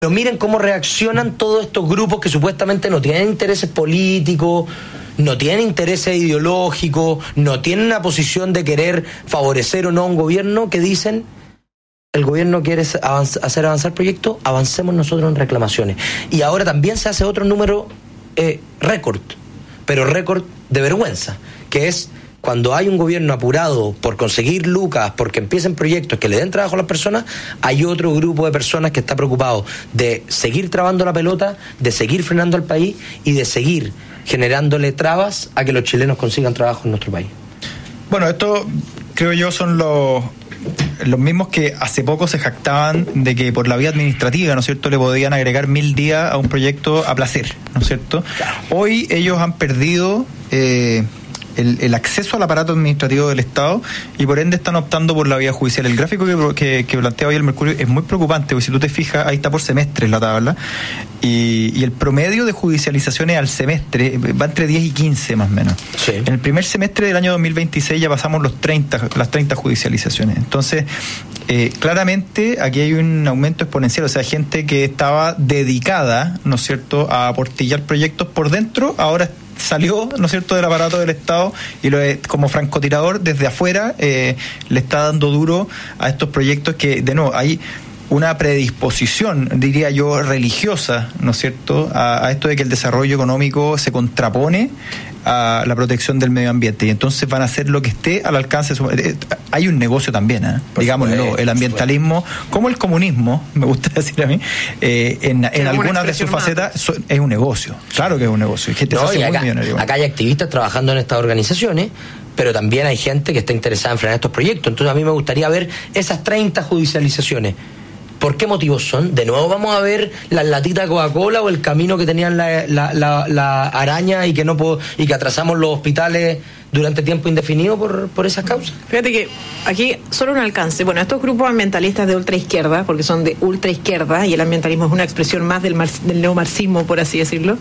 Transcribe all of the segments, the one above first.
Pero miren cómo reaccionan todos estos grupos que supuestamente no tienen intereses políticos, no tienen intereses ideológicos, no tienen una posición de querer favorecer o no a un gobierno, que dicen: el gobierno quiere hacer avanzar proyectos, avancemos nosotros en reclamaciones. Y ahora también se hace otro número récord, pero récord de vergüenza, que es cuando hay un gobierno apurado por conseguir lucas, porque empiecen proyectos que le den trabajo a las personas, hay otro grupo de personas que está preocupado de seguir trabando la pelota, de seguir frenando al país y de seguir generándole trabas a que los chilenos consigan trabajo en nuestro país. Bueno, esto creo yo son los mismos que hace poco se jactaban de que por la vía administrativa, ¿no es cierto?, le podían agregar 1000 días a un proyecto a placer, ¿no es cierto? Claro. Hoy ellos han perdido el acceso al aparato administrativo del Estado y por ende están optando por la vía judicial. El gráfico que plantea hoy el Mercurio es muy preocupante, porque si tú te fijas, ahí está por semestres la tabla, y el promedio de judicializaciones al semestre va entre 10 y 15 más o menos. Sí. En el primer semestre del año 2026 ya pasamos las 30 judicializaciones. Entonces, claramente aquí hay un aumento exponencial, o sea, gente que estaba dedicada, ¿no es cierto?, a aportillar proyectos por dentro, ahora salió, ¿no es cierto?, del aparato del Estado y como francotirador desde afuera le está dando duro a estos proyectos que, de nuevo, hay una predisposición, diría yo, religiosa, ¿no es cierto?, a esto de que el desarrollo económico se contrapone a la protección del medio ambiente, y entonces van a hacer lo que esté al alcance de su... Hay un negocio también, digámoslo, el ambientalismo, como el comunismo, me gusta decir a mí, en algunas de sus facetas es un negocio, claro que es un negocio, es que te hace muy millonario. Acá hay activistas trabajando en estas organizaciones, pero también hay gente que está interesada en frenar estos proyectos. Entonces a mí me gustaría ver esas 30 judicializaciones. ¿Por qué motivos son? ¿De nuevo vamos a ver las latitas de Coca-Cola o el camino que tenían la araña y que atrasamos los hospitales durante tiempo indefinido por esas causas? Fíjate que aquí solo un alcance. Bueno, estos grupos ambientalistas de ultraizquierda, porque son de ultraizquierda y el ambientalismo es una expresión más del neomarxismo, por así decirlo,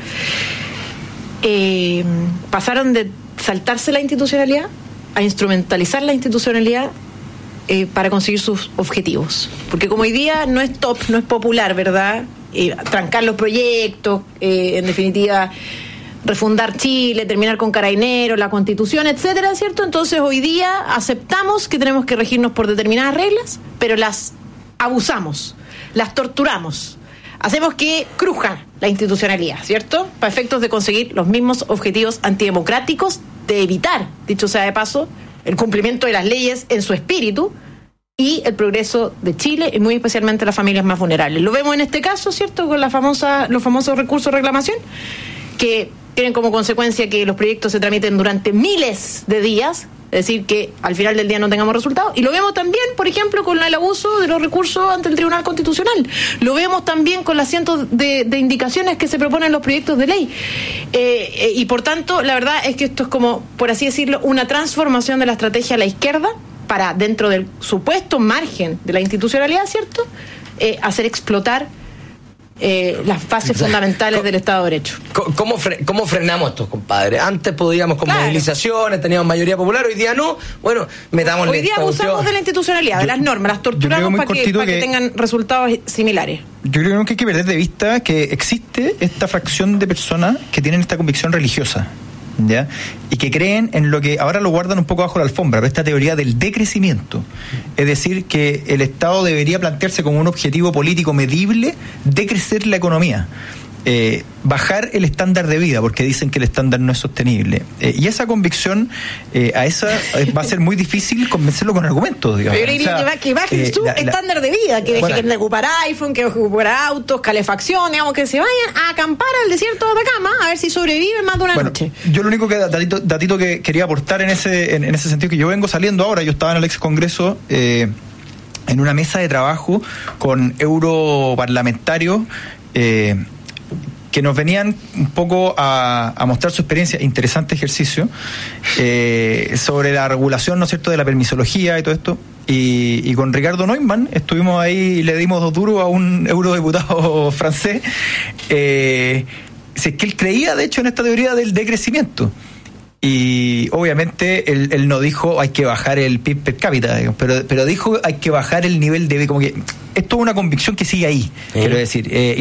pasaron de saltarse la institucionalidad a instrumentalizar la institucionalidad para conseguir sus objetivos. Porque como hoy día no es top, no es popular, ¿verdad?, trancar los proyectos, en definitiva refundar Chile, terminar con Carabineros, la Constitución, etcétera, ¿cierto? Entonces hoy día aceptamos que tenemos que regirnos por determinadas reglas, pero las abusamos, las torturamos, hacemos que cruja la institucionalidad, ¿cierto?, para efectos de conseguir los mismos objetivos antidemocráticos, de evitar, dicho sea de paso, el cumplimiento de las leyes en su espíritu y el progreso de Chile, y muy especialmente las familias más vulnerables. Lo vemos en este caso, ¿cierto?, con los famosos recursos de reclamación, que tienen como consecuencia que los proyectos se tramiten durante miles de días, es decir, que al final del día no tengamos resultados. Y lo vemos también, por ejemplo, con el abuso de los recursos ante el Tribunal Constitucional. Lo vemos también con las cientos de indicaciones que se proponen en los proyectos de ley. Y por tanto, la verdad es que esto es como, por así decirlo, una transformación de la estrategia a la izquierda para, dentro del supuesto margen de la institucionalidad, ¿cierto?, hacer explotar las bases fundamentales del Estado de Derecho. ¿Cómo frenamos estos compadres? Antes podíamos con movilizaciones, teníamos mayoría popular, hoy día no. Bueno, metámosle. Hoy día abusamos de la institucionalidad, de las normas, las torturamos para que tengan resultados similares. Yo creo que hay que perder de vista que existe esta fracción de personas que tienen esta convicción religiosa, ¿ya?, y que creen en lo que ahora lo guardan un poco bajo la alfombra, esta teoría del decrecimiento, es decir, que el Estado debería plantearse como un objetivo político medible decrecer la economía, bajar el estándar de vida, porque dicen que el estándar no es sostenible, y esa convicción va a ser muy difícil convencerlo con argumentos, digamos. Yo diría que bajen su estándar de vida, que dejen de ocupar iPhone, que dejen de ocupar autos, calefacción, digamos, que se vayan a acampar al desierto de Atacama a ver si sobreviven más de una noche. Yo lo único datito que quería aportar en ese sentido, que yo vengo saliendo ahora, yo estaba en el ex Congreso en una mesa de trabajo con europarlamentarios que nos venían un poco a mostrar su experiencia, interesante ejercicio, sobre la regulación, ¿no es cierto?, de la permisología y todo esto. Y con Ricardo Neumann estuvimos ahí y le dimos 2 duros a un eurodiputado francés, si es que él creía, de hecho, en esta teoría del decrecimiento. Y obviamente él no dijo hay que bajar el PIB per cápita, digamos, pero dijo hay que bajar el nivel de... como que esto es una convicción que sigue ahí, quiero decir.